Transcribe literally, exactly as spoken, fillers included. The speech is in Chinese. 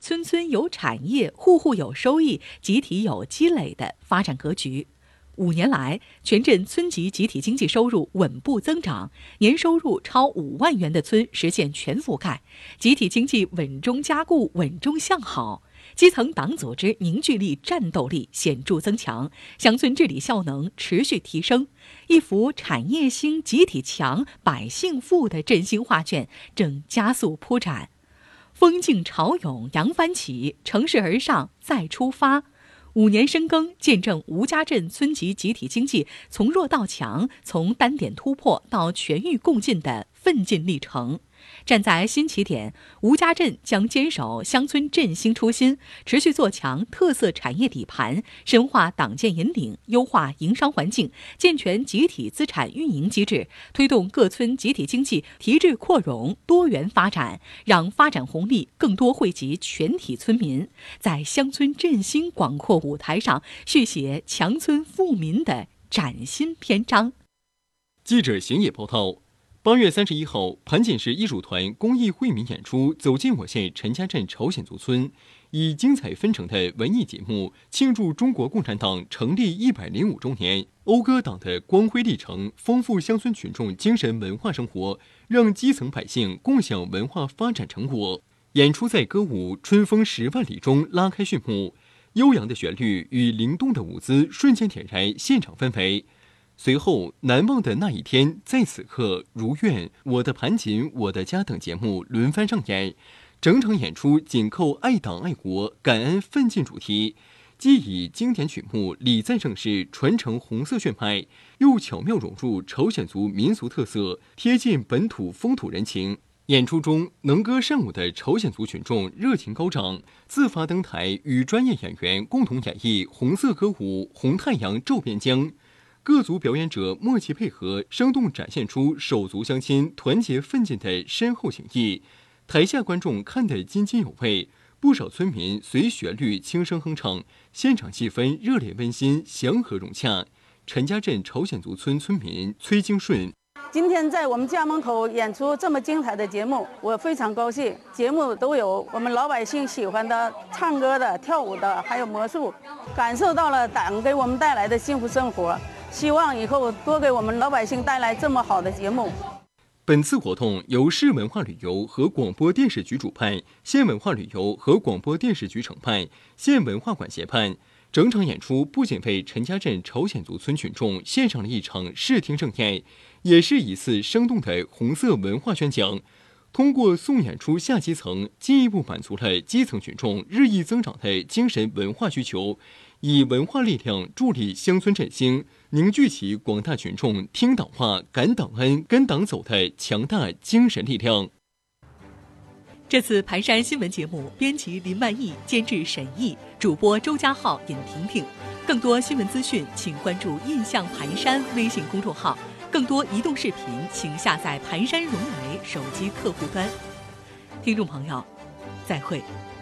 村村有产业，户户有收益，集体有积累的发展格局。五年来，全镇村级集体经济收入稳步增长，年收入超五万元的村实现全覆盖，集体经济稳中加固、稳中向好，基层党组织凝聚力、战斗力显著增强，乡村治理效能持续提升，一幅产业兴、集体强、百姓富的振兴画卷正加速铺展。风劲潮涌，扬帆起，乘势而上，再出发。五年深耕，见证吴家镇村级集体经济从弱到强，从单点突破到全域共进的奋进历程。站在新起点，吴家镇将坚守乡村振兴初心，持续做强特色产业底盘，深化党建引领，优化营商环境，健全集体资产运营机制，推动各村集体经济提质扩容、多元发展，让发展红利更多惠及全体村民，在乡村振兴广阔舞台上续写强村富民的崭新篇章。 记者邢野报道。八月三十一号，盘锦市艺术团公益惠民演出《走进我县陈家镇朝鲜族村》，以精彩纷呈的文艺节目庆祝中国共产党成立一百零五周年，讴歌党的光辉历程，丰富乡村群众精神文化生活，让基层百姓共享文化发展成果。演出在歌舞《春风十万里》中拉开序幕，悠扬的旋律与灵动的舞姿瞬间点燃现场氛围。随后，难忘的那一天，在此刻，如愿、我的盘锦、我的家等节目轮番上演，整场演出紧扣爱党爱国、感恩奋进主题，既以经典曲目礼赞盛世，传承红色血脉，又巧妙融入朝鲜族民俗特色，贴近本土风土人情。演出中，能歌善舞的朝鲜族群众热情高涨，自发登台与专业演员共同演绎红色歌舞《红太阳照边疆》。各族表演者默契配合，生动展现出手足相亲、团结奋进的深厚情谊。台下观众看得津津有味，不少村民随旋律轻声哼唱，现场气氛热烈温馨、祥和融洽。陈家镇朝鲜族村村民崔京顺： 今天在我们家门口演出这么精彩的节目，我非常高兴。节目都有我们老百姓喜欢的唱歌的、跳舞的，还有魔术，感受到了党给我们带来的幸福生活。希望以后多给我们老百姓带来这么好的节目。 本次活动由市文化旅游和广播电视局主办，县文化旅游和广播电视局承办，县文化馆协办。整场演出不仅为陈家镇朝鲜族村群众献上了一场视听盛宴，也是一次生动的红色文化宣讲。通过送演出下基层，进一步满足了基层群众日益增长的精神文化需求，以文化力量助力乡村振兴，凝聚起广大群众听党话、感党恩、跟党走的强大精神力量。 这次盘山新闻节目，编辑林万益，监制沈毅，主播周家浩、尹婷婷。更多新闻资讯，请关注印象盘山微信公众号。更多移动视频，请下载盘山融媒手机客户端。听众朋友，再会。